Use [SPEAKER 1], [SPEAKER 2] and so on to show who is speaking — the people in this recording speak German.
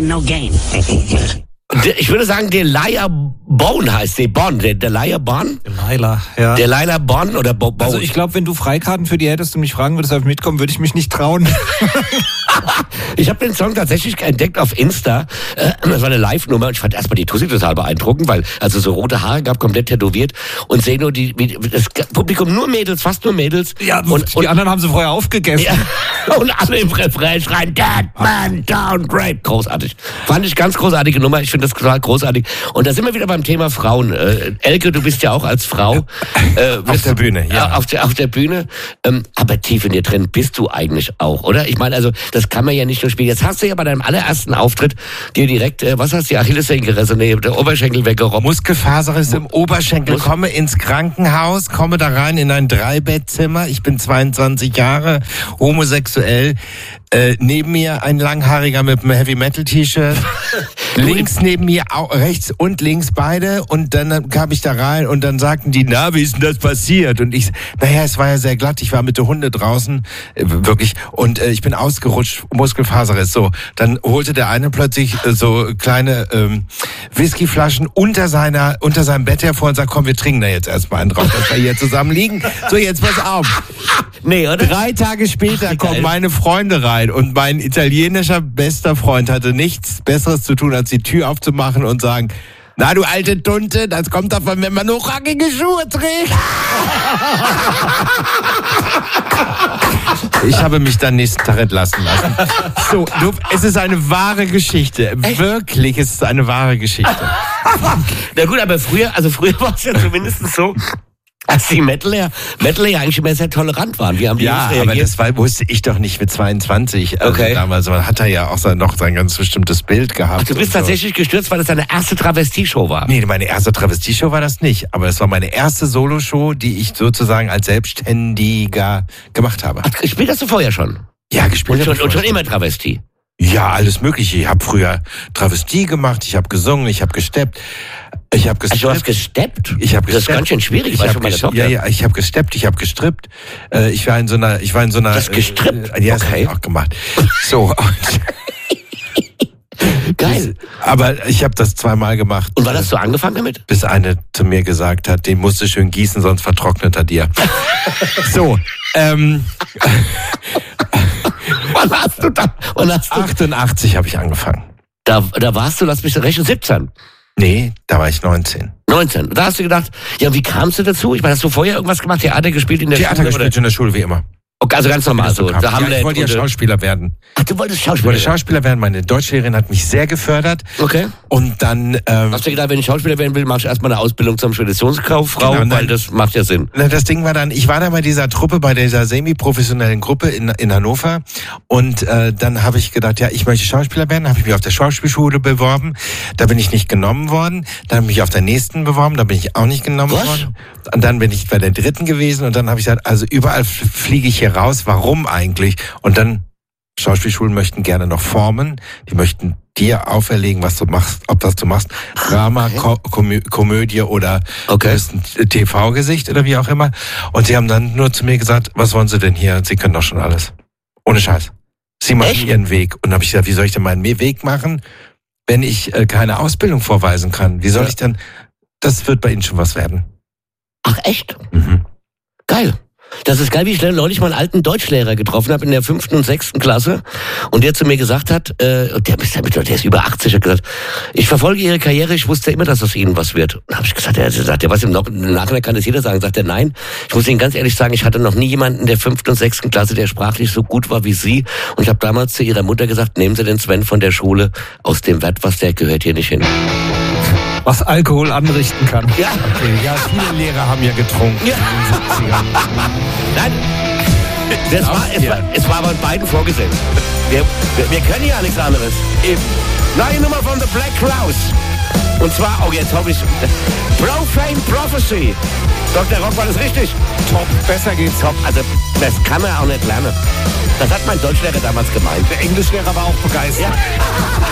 [SPEAKER 1] pain, no gain.
[SPEAKER 2] Ich würde sagen, Delilah Bone heißt sie. Delilah Bone?
[SPEAKER 3] Delilah, ja.
[SPEAKER 2] Delilah Bone oder Bone?
[SPEAKER 3] Also ich glaube, wenn du Freikarten für die hättest und mich fragen würdest, ob ich mitkommen, würde ich mich nicht trauen.
[SPEAKER 2] Ich habe den Song tatsächlich entdeckt auf Insta. Das war eine Live-Nummer. Ich fand erstmal die Tussi total beeindruckend, weil also so rote Haare gab, komplett tätowiert und sehe nur das Publikum nur Mädels, fast nur Mädels.
[SPEAKER 3] Ja, und die anderen haben sie vorher aufgegessen.
[SPEAKER 2] Ja, und alle im Refrain schreien, Dead Man Down, great. Großartig. Fand ich ganz großartige Nummer. Ich finde das total großartig. Und da sind wir wieder beim Thema Frauen. Elke, du bist ja auch als Frau
[SPEAKER 4] auf der Bühne, ja.
[SPEAKER 2] Auf der Bühne. Aber tief in dir drin bist du eigentlich auch, oder? Ich meine, also das kann man ja nicht nur spielen. Jetzt hast du ja bei deinem allerersten Auftritt dir direkt, was hast du, die Achillessenkelse, der Oberschenkel weggerobbt.
[SPEAKER 4] Muskelfaserriss im Oberschenkel. Komme ins Krankenhaus, komme da rein in ein 3-Bettzimmer. Ich bin 22 Jahre, homosexuell. Neben mir ein Langhaariger mit einem Heavy-Metal-T-Shirt. Links neben mir, rechts und links beide. Und dann kam ich da rein und dann sagten die, na, wie ist denn das passiert? Und ich, naja, es war ja sehr glatt. Ich war mit der Hunde draußen, wirklich. Und ich bin ausgerutscht, Muskelfaserriss. So, dann holte der eine plötzlich so kleine Whiskyflaschen unter seinem Bett hervor und sagt, komm, wir trinken da jetzt erstmal einen drauf, dass wir hier zusammen liegen. So, jetzt pass auf.
[SPEAKER 2] Nee, oder?
[SPEAKER 4] 3 Tage später kommen meine Freunde rein und mein italienischer bester Freund hatte nichts Besseres zu tun, als die Tür aufzumachen und sagen, na du alte Tunte, das kommt davon, wenn man hochhackige Schuhe trägt. Ich habe mich dann nächsten Tag entlassen lassen. So, es ist eine wahre Geschichte. Echt? Wirklich, es ist eine wahre Geschichte.
[SPEAKER 2] Na gut, aber früher war es ja zumindest so, als die Metaler eigentlich immer sehr tolerant waren. Wie haben die
[SPEAKER 4] ja, aber das wusste ich doch nicht mit 22. Also
[SPEAKER 2] okay.
[SPEAKER 4] Damals hat er ja auch noch sein ganz bestimmtes Bild gehabt.
[SPEAKER 2] Ach, du bist tatsächlich gestürzt, weil das deine erste Travestie-Show war?
[SPEAKER 4] Nee, meine erste Travestie-Show war das nicht. Aber das war meine erste Solo-Show, die ich sozusagen als Selbstständiger gemacht habe.
[SPEAKER 2] Ach, gespielt hast du vorher schon?
[SPEAKER 4] Ja, gespielt.
[SPEAKER 2] Und schon immer Travestie?
[SPEAKER 4] Ja, alles Mögliche. Ich habe früher Travestie gemacht, ich habe gesungen, ich habe gesteppt. Ich habe gestrippt.
[SPEAKER 2] Also du hast gesteppt?
[SPEAKER 4] Ich habe gesteppt.
[SPEAKER 2] Das ist ganz schön schwierig.
[SPEAKER 4] Ja, ich habe gesteppt, ich habe gestrippt. Ich war in so einer.
[SPEAKER 2] Das gestrippt?
[SPEAKER 4] Ja,
[SPEAKER 2] okay.
[SPEAKER 4] Das habe ich auch gemacht. So.
[SPEAKER 2] Geil.
[SPEAKER 4] Aber ich habe das 2-mal gemacht.
[SPEAKER 2] Und wann hast du angefangen damit?
[SPEAKER 4] Bis eine zu mir gesagt hat, den musst du schön gießen, sonst vertrocknet er dir. So.
[SPEAKER 2] Wann hast du da?
[SPEAKER 4] 88 habe ich angefangen.
[SPEAKER 2] Da warst du, lass mich rechnen, 17.
[SPEAKER 4] Nee, da war ich 19.
[SPEAKER 2] 19. Da hast du gedacht, ja, wie kamst du dazu? Ich meine, hast du vorher irgendwas gemacht? Theater gespielt in der Schule?
[SPEAKER 4] Theater gespielt in der Schule, wie immer.
[SPEAKER 2] Okay, also ganz normal so.
[SPEAKER 4] Ja, ich wollte ja Schauspieler werden.
[SPEAKER 2] Ach, du wolltest Schauspieler werden?
[SPEAKER 4] Ich wollte Schauspieler werden. Meine Deutschlehrerin hat mich sehr gefördert.
[SPEAKER 2] Okay.
[SPEAKER 4] Und dann...
[SPEAKER 2] hast du gedacht, wenn ich Schauspieler werden will, mache ich erstmal eine Ausbildung zum Speditionskauffrau, genau, weil das macht ja Sinn.
[SPEAKER 4] Das Ding war dann, ich war da bei dieser Truppe, bei dieser semi-professionellen Gruppe in Hannover. Und dann habe ich gedacht, ja, ich möchte Schauspieler werden. Habe ich mich auf der Schauspielschule beworben. Da bin ich nicht genommen worden. Dann habe ich mich auf der nächsten beworben. Da bin ich auch nicht genommen worden. Und dann bin ich bei der dritten gewesen. Und dann habe ich gesagt, also überall fliege ich hier raus. Warum eigentlich? Und dann, Schauspielschulen möchten gerne noch formen. Die möchten dir auferlegen, was du machst, ob das du machst. Drama, Komödie oder ein TV-Gesicht oder wie auch immer. Und sie haben dann nur zu mir gesagt, was wollen Sie denn hier? Sie können doch schon alles. Ohne Scheiß. Sie machen Ihren Weg. Und dann habe ich gesagt, wie soll ich denn meinen Weg machen, wenn ich keine Ausbildung vorweisen kann? Wie soll ich denn, das wird bei Ihnen schon was werden.
[SPEAKER 2] Ach, echt? Mhm. Geil. Das ist geil, wie ich neulich mal einen alten Deutschlehrer getroffen habe in der 5. und 6. Klasse und der zu mir gesagt hat, der ist über 80, hat gesagt, ich verfolge Ihre Karriere, ich wusste immer, dass aus Ihnen was wird. Und dann habe ich gesagt, was im Nachhinein kann das jeder sagen. Sagt er, nein, ich muss Ihnen ganz ehrlich sagen, ich hatte noch nie jemanden in der 5. und 6. Klasse, der sprachlich so gut war wie Sie. Und ich habe damals zu Ihrer Mutter gesagt, nehmen Sie den Sven von der Schule aus dem Wert, was der gehört hier nicht hin.
[SPEAKER 3] Was Alkohol anrichten kann.
[SPEAKER 2] Ja.
[SPEAKER 4] Okay, ja, viele Lehrer haben ja getrunken in den 70ern.
[SPEAKER 2] Nein, es war bei beiden vorgesehen. Wir können ja nichts anderes. Eben. Neue Nummer von The Black Crowes. Und zwar, jetzt hoffe ich, Profane Prophecy. Dr. Rock, war das richtig?
[SPEAKER 4] Top, besser geht's.
[SPEAKER 2] Top, also das kann man auch nicht lernen. Das hat mein Deutschlehrer damals gemeint.
[SPEAKER 4] Der Englischlehrer war auch begeistert.
[SPEAKER 2] Ja.